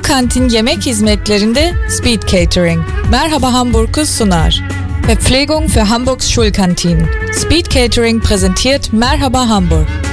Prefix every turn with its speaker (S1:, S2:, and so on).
S1: Schulkantin yemek hizmetlerinde Speed Catering. Merhaba Hamburg'u sunar. Verpflegung für Hamburgs Schulkantinen. Speed Catering präsentiert Merhaba Hamburg.